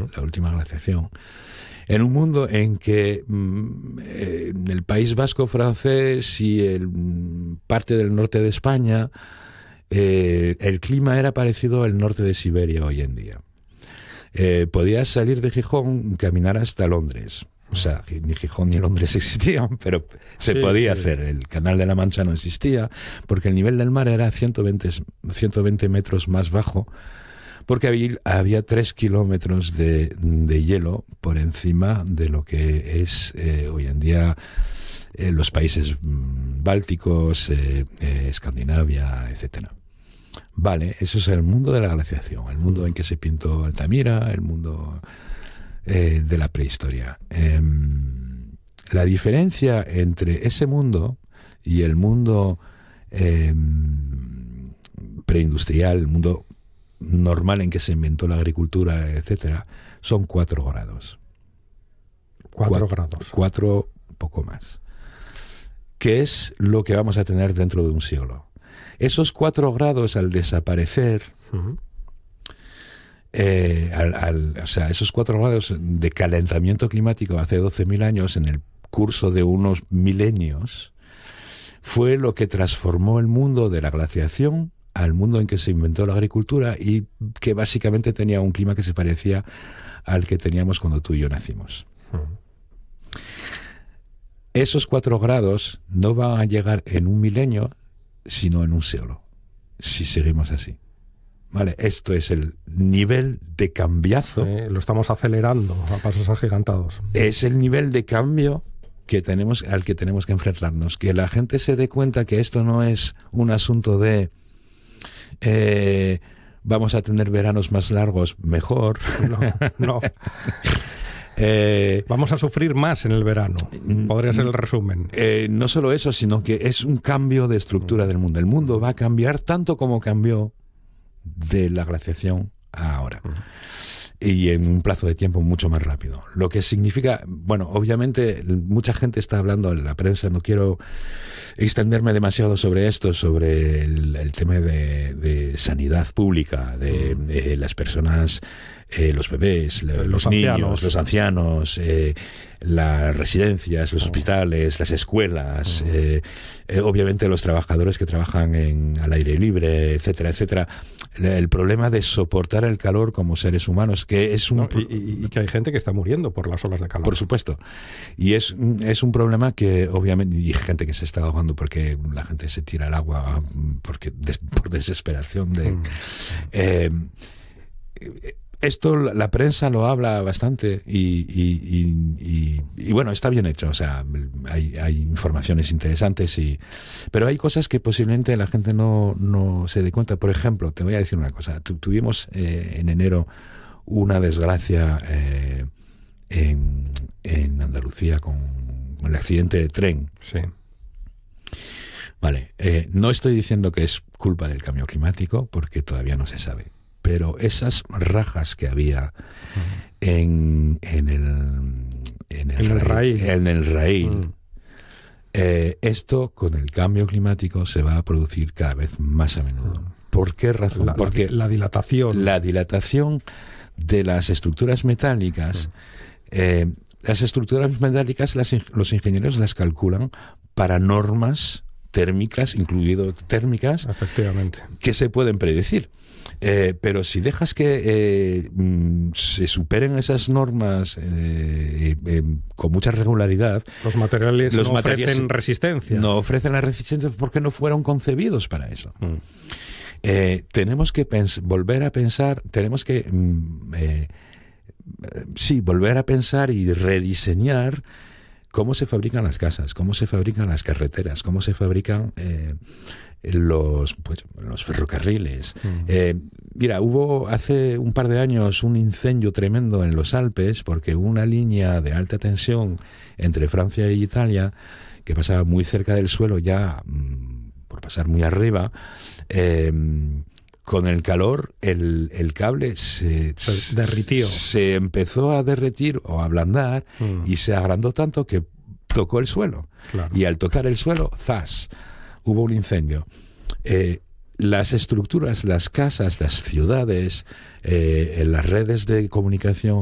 la última glaciación, en un mundo en que el País Vasco francés y parte del norte de España, el clima era parecido al norte de Siberia hoy en día. Podías salir de Gijón, caminar hasta Londres. O sea, ni Gijón ni Londres existían, pero se podía hacer. El Canal de la Mancha no existía, porque el nivel del mar era 120 metros más bajo, porque había 3 kilómetros de hielo por encima de lo que es hoy en día los países bálticos, Escandinavia, etcétera. Vale, eso es el mundo de la glaciación, el mundo en que se pintó Altamira, el mundo de la prehistoria. La diferencia entre ese mundo y el mundo preindustrial, el mundo normal en que se inventó la agricultura, etcétera, son 4 grados. 4 grados. 4, poco más. ¿Qué es lo que vamos a tener dentro de un siglo? Esos 4 grados, al desaparecer, o sea, esos 4 grados de calentamiento climático hace 12.000 años, en el curso de unos milenios, fue lo que transformó el mundo de la glaciación al mundo en que se inventó la agricultura, y que básicamente tenía un clima que se parecía al que teníamos cuando tú y yo nacimos. Esos 4 grados no van a llegar en un milenio, sino en un siglo, si seguimos así. Vale, esto es el nivel de cambiazo. Lo estamos acelerando a pasos agigantados. Es el nivel de cambio al que tenemos que enfrentarnos. Que la gente se dé cuenta que esto no es un asunto de vamos a tener veranos más largos, mejor. No. Vamos a sufrir más en el verano. Podría ser el resumen. No solo eso, sino que es un cambio de estructura del mundo. El mundo va a cambiar tanto como cambió de la glaciación a ahora. Y en un plazo de tiempo mucho más rápido. Lo que significa, bueno, obviamente mucha gente está hablando en la prensa, no quiero extenderme demasiado sobre esto, sobre el tema de sanidad pública, de las personas, los bebés, los niños, los ancianos, las residencias, los hospitales, las escuelas, obviamente los trabajadores que trabajan al aire libre, etcétera, etcétera. El problema de soportar el calor como seres humanos, que es un... y que hay gente que está muriendo por las olas de calor. Por supuesto. Y es un problema que obviamente... Y gente que se está ahogando porque la gente se tira al agua por desesperación esto la prensa lo habla bastante y bueno, está bien hecho. O sea, hay informaciones interesantes, pero hay cosas que posiblemente la gente no se dé cuenta. Por ejemplo, te voy a decir una cosa. Tuvimos en enero una desgracia en Andalucía con el accidente de tren. Sí. Vale, no estoy diciendo que es culpa del cambio climático, porque todavía no se sabe. Pero esas rajas que había en el raíl, esto con el cambio climático se va a producir cada vez más a menudo. ¿Por qué razón? Porque la dilatación. La dilatación de las estructuras metálicas. Las estructuras metálicas los ingenieros las calculan para normas térmicas, incluido térmicas, efectivamente, que se pueden predecir. Pero si dejas que se superen esas normas con mucha regularidad, los materiales no ofrecen resistencia. No ofrecen la resistencia porque no fueron concebidos para eso. Tenemos que volver a pensar, tenemos que volver a pensar y rediseñar cómo se fabrican las casas, cómo se fabrican las carreteras, cómo se fabrican los ferrocarriles. Mira, hubo hace un par de años un incendio tremendo en los Alpes porque una línea de alta tensión entre Francia y Italia, que pasaba muy cerca del suelo, ya por pasar muy arriba, con el calor el cable se derritió. Se empezó a derretir o a ablandar y se agrandó tanto que tocó el suelo. Claro. Y al tocar el suelo, ¡zas!, hubo un incendio. Las estructuras, las casas, las ciudades, las redes de comunicación